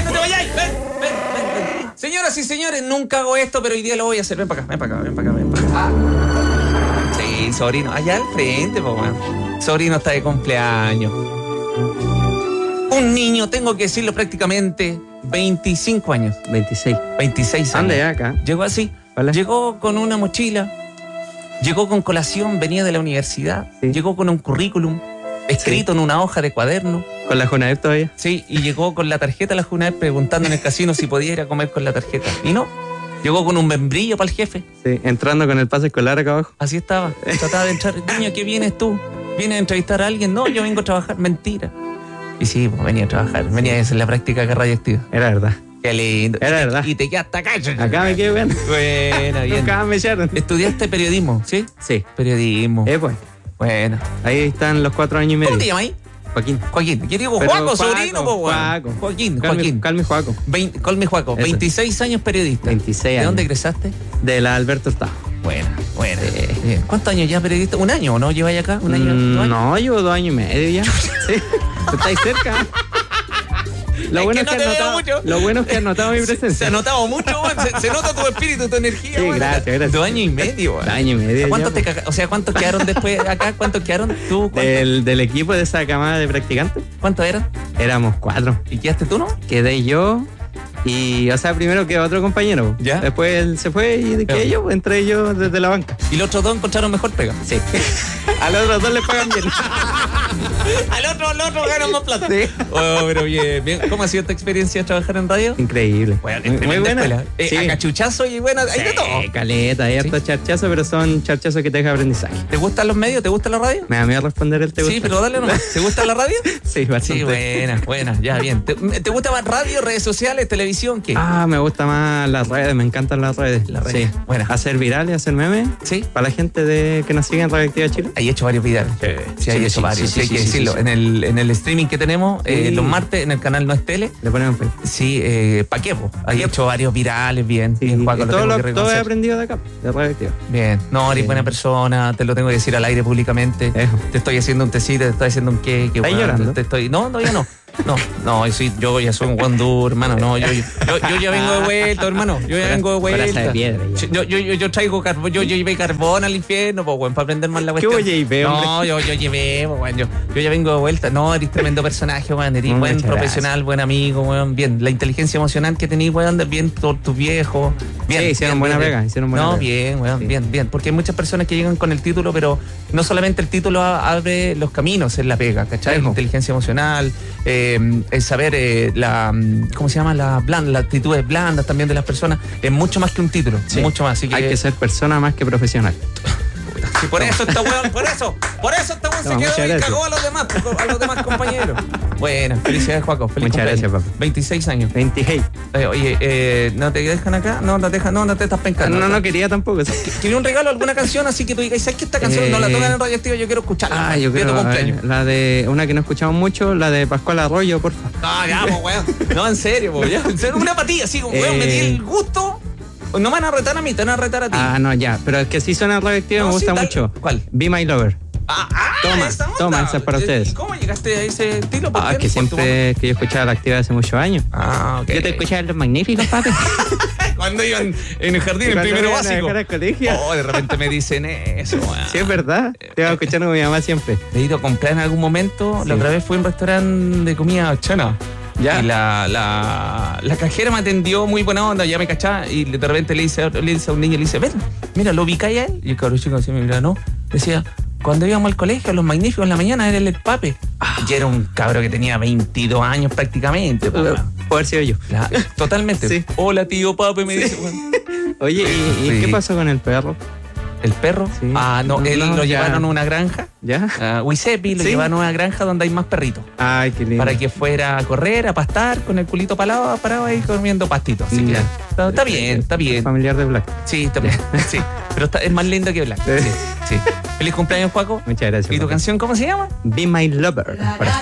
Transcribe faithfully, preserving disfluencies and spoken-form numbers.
no te vayas. Ven, ven, ven, ven. Señoras y señores, nunca hago esto, pero hoy día lo voy a hacer. Ven para acá, ven para acá, ven para acá, ven para acá. Sí, sobrino, allá al frente, po, weón. Sobrino está de cumpleaños. Un niño, tengo que decirlo prácticamente, veinticinco años. veintiséis. veintiséis años. ¿Dónde es acá? Llegó así. Hola. Llegó con una mochila. Llegó con colación, venía de la universidad. Sí. Llegó con un currículum escrito Sí. en una hoja de cuaderno. ¿Con la Junaep todavía? Sí, y llegó con la tarjeta de la Junaep preguntando en el casino si podía ir a comer con la tarjeta. Y no. Llegó con un membrillo para el jefe. Sí, entrando con el pase escolar acá abajo. Así estaba. Trataba de entrar. Niño, ¿qué vienes tú? ¿Vienes a entrevistar a alguien? No, yo vengo a trabajar. Mentira. Y sí, pues venía a trabajar. Venía a hacer la práctica de radioactiva. Era verdad. Qué lindo. Era y te, verdad. Y te quedaste acá. Acá me quedé bueno. Buena, bien. Nunca me echaron. Estudiaste periodismo, ¿sí? Sí. Periodismo. Eh, pues. Bueno. Ahí están los cuatro años y medio. ¿Cómo te llamas ahí? Joaquín. Joaquín. Yo digo Pero Juaco, Juaco, sobrino, po, weón. Juaco. Joaquín, Calme, Joaquín. Calme Juaco. Vein- Colme Juaco, Eso. veintiséis años periodista. veintiséis ¿De años. dónde egresaste? De la Alberto Hurtado. Buena, buena. Bien. ¿Cuántos años ya periodista? ¿Un año o no lleváis acá? ¿Un año? Mm, ¿Dos años? No, llevo dos años y medio ya. Sí. Estáis cerca. Lo Es bueno que es que, no te has veo notado, mucho. lo bueno es que has notado mi Se, se presencia. ha notado mucho, weón. Se, se nota tu espíritu, tu energía, Sí, weón. gracias, gracias. Dos años y medio, weón. Dos años y medio ¿Cuántos ya, te caga- O sea, ¿cuántos quedaron después acá? ¿Cuántos quedaron? ¿Tú? ¿Cuántos, Del, del equipo de esa camada de practicantes, ¿Cuántos eran? éramos cuatro. ¿Y quedaste tú, no? Quedé yo y, o sea, primero quedó otro compañero. Ya. Después él se fue y de Ya. que yo entré yo desde la banca. Y los otros dos encontraron mejor pega. Sí. A los otros dos les pagan bien. Al otro, al otro ganan más plata. Sí. Oh, pero bien, bien. ¿Cómo ha sido tu experiencia de trabajar en radio? Increíble. Bueno, es muy, muy tremenda buena. escuela. Eh, Sí. A cachuchazo y buena, hay de Sí, todo. caleta, hay harto charchazo, pero son charchazos que te dejan aprendizaje. ¿Te gustan los medios? ¿Te gusta la radio? Me da miedo responder el te gusta. Sí, pero dale nomás. ¿Te gusta la radio? Sí, bastante. Sí, buena, buena, ya, bien. ¿Te, te gusta más radio, redes sociales, televisión? ¿Qué? Ah, me gusta más las redes, me encantan las redes. Las redes, Sí. buena. Hacer virales, hacer memes. ¿Sí? Para la gente de, que nos sigue en Radioactiva Chile. Hay hecho varios videos. Sí, sí, hay Sí, hecho sí, varios. sí, Sí, hay sí, que sí, decirlo. sí, sí. En, el, en el streaming que tenemos, eh, Sí. los martes, en el canal No es Tele. Le ponemos fe. Sí, eh, ¿pa' qué, po? Hay hecho varios virales, bien. Sí, bien, Juaco, y lo todo, tengo lo, que todo he reconocer. aprendido de acá, de Radioactiva. Bien. No, eres Bien. buena persona, te lo tengo que decir al aire públicamente. Eso. Te estoy haciendo un tecito, te estoy haciendo un queque. ¿Estás weón, llorando? Te, te estoy... No, todavía no. No, no, yo, soy, yo ya soy un buen duro, hermano. No, yo, yo, yo ya vengo de vuelta, hermano. Yo ya Cora- vengo de coraza vuelta. de piedra, ya. Yo, yo, yo, yo traigo carbón, yo, yo llevé carbón al infierno, pues, bueno, para aprender más la ¿Qué cuestión. voy a llevar, No, hombre? yo, yo llevé, pues, bueno, yo, yo ya vengo de vuelta. No, eres tremendo personaje, weón. Eres Mm, buen muchas profesional, buen amigo, weón. Bien, la inteligencia emocional que tenés, weón, bien por tus viejos. Bien, Sí, hicieron bien, buena bien, pega, bien. hicieron buena No, pega. bien, weón, Sí. bien, bien. Porque hay muchas personas que llegan con el título, pero no solamente el título a- abre los caminos en la pega, ¿cachai? Ejo. Inteligencia emocional, eh, el saber eh, la, mm, ¿cómo se llama? La blanda, las actitudes blandas también de las personas. Es mucho más que un título, Sí. mucho más. Así que, Hay que ser persona más que profesional. sí, por eso esta weón, por eso, por eso esta weón se No, quedó muchas y gracias. cagó a los demás, a los demás compañeros. Bueno, felicidades, Juaco. Feliz Muchas cumpleaños. gracias, papá. veintiséis años. veintiséis. Eh, oye, eh, ¿no te dejan acá? No, no te dejan, no, no te estás pencando. No, no quería tampoco. ¿Quieres un regalo, alguna canción así que tú digas, ¿sabes que esta canción Eh, no la tocan en Radioactiva? Yo quiero escucharla. Ah, yo de tu creo. a cumpleaños. ver, la de una que no escuchamos mucho, la de Pascual Arroyo, porfa. No, ya, pues, weón. No, en serio, pues, ya. En serio, una patilla, así, weón, Eh. me di el gusto. No me van a retar a mí, te van a retar a ti. Ah, no, ya. Pero es que sí suena Radioactiva, No, me sí, gusta dale. mucho. ¿Cuál? Be My Lover. Ah, ah, Toma, esa onda. toma, esa es para ¿Y ustedes. cómo llegaste a ese estilo? ¿Por Ah, qué? que ¿Por tu siempre que yo escuchaba la actividad hace muchos años. mamá? Ah, ok. Yo te escuchaba en Los Magníficos, papi. Cuando iban en el jardín, en Cuando primero iban a básico. dejar al colegio. Oh, de repente me dicen eso, weón. Sí, es verdad. Te iba escuchando con mi mamá siempre. He ido a comprar en algún momento. Sí. La otra vez fui a un restaurante de comida chana. Ya. Y la, la, la cajera me atendió muy buena onda, ya me cachaba. Y de repente le dice, le dice a un niño, le dice, ven, mira, ¿lo ubicáis a él? Y el cabrón chico así me mira, no. Decía, cuando íbamos al colegio, los magníficos en la mañana, era el pape. Ah, y era un cabrón que tenía veintidós años prácticamente. po, weón. Puede haber sido yo. La- totalmente. Sí. Hola, tío pape, me dice. weón. Oye, ¿y, y Sí. qué pasó con el perro? ¿El perro? Sí. Ah, no, No, él no, lo ya. llevaron a una granja. ¿Ya? A Huisepi lo Sí. llevaron a una granja donde hay más perritos. Ay, qué lindo. Para que fuera a correr, a pastar, con el culito parado, parado ahí comiendo pastitos. Así que Ya. está, está bien, está bien. Familiar de Black. Sí, está bien. Sí. Pero está- es más lindo que Black. Sí, sí. Feliz cumpleaños, Juaco. Muchas gracias. ¿Y tu papá. canción cómo se llama? Be My Lover. Para